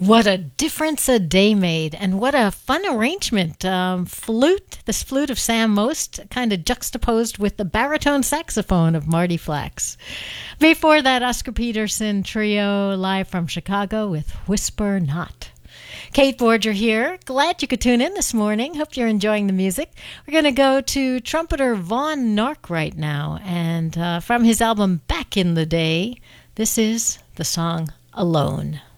What a difference a day made, and what a fun arrangement. This flute of Sam Most, kind of juxtaposed with the baritone saxophone of Marty Flax. Before that, Oscar Peterson Trio live from Chicago with Whisper Not. Kate Borger here. Glad you could tune in this morning. Hope you're enjoying the music. We're going to go to trumpeter Vaughn Nark right now, and from his album Back in the Day, this is the song Alone.